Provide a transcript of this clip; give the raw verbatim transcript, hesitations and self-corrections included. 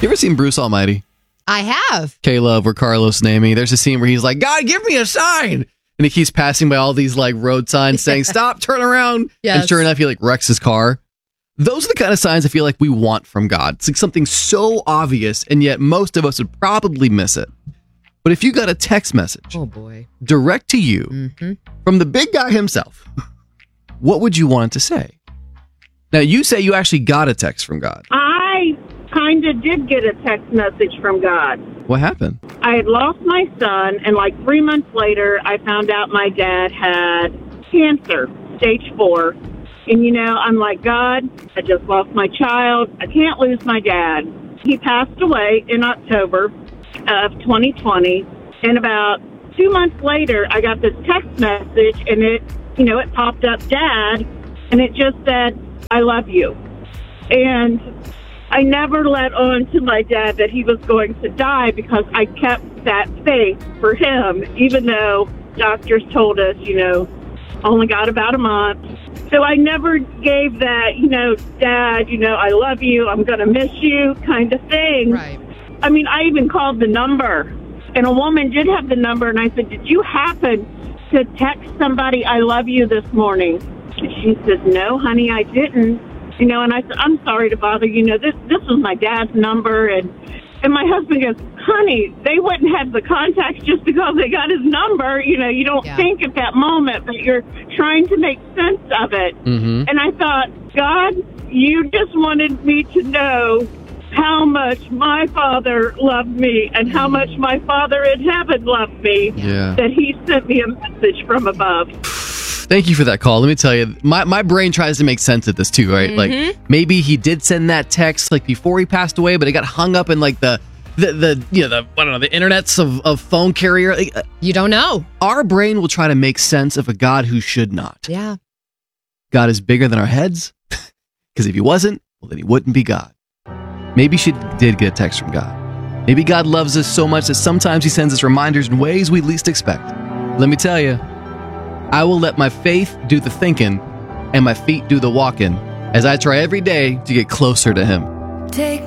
You ever seen Bruce Almighty? I have. K-Love or Carlos Namey. There's a scene where he's like, God, give me a sign. And he keeps passing by all these like road signs saying, stop, turn around. Yes. And sure enough, he like wrecks his car. Those are the kind of signs I feel like we want from God. It's like something so obvious, and yet most of us would probably miss it. But if you got a text message Oh, boy. direct to you Mm-hmm. from the big guy himself, what would you want it to say? Now, you say you actually got a text from God. I kind of did get a text message from God. What happened? I had lost my son, and like three months later, I found out my dad had cancer, stage four. And, you know, I'm like, God, I just lost my child. I can't lose my dad. He passed away in October of twenty twenty. And about two months later, I got this text message, and it, you know, it popped up, Dad, and it just said, I love you. And I never let on to my dad that he was going to die because I kept that faith for him, even though doctors told us, you know, only got about a month. So I never gave that, you know, Dad, you know, I love you, I'm going to miss you kind of thing. Right. I mean, I even called the number, and a woman did have the number, and I said, did you happen to text somebody, I love you this morning? And she says, no, honey, I didn't. You know, and I said, I'm sorry to bother you. Know, this this was my dad's number. And, and my husband goes, honey, they wouldn't have the contacts just because they got his number. You know, you don't Yeah. think at that moment, but you're trying to make sense of it. Mm-hmm. And I thought, God, you just wanted me to know how much my father loved me and how much my father in heaven loved me, Yeah. that he sent me a message from above. Thank you for that call. Let me tell you, my, my brain tries to make sense of this too, right? Mhm. Like maybe he did send that text like before he passed away, but it got hung up in like the the, the you know the I don't know the internets of, of phone carrier. Like, uh, You don't know. our brain will try to make sense of a God who should not. Yeah. God is bigger than our heads, because if he wasn't, well then he wouldn't be God. Maybe she did get a text from God. Maybe God loves us so much that sometimes he sends us reminders in ways we least expect. Let me tell you, I will let my faith do the thinking and my feet do the walking as I try every day to get closer to him. Take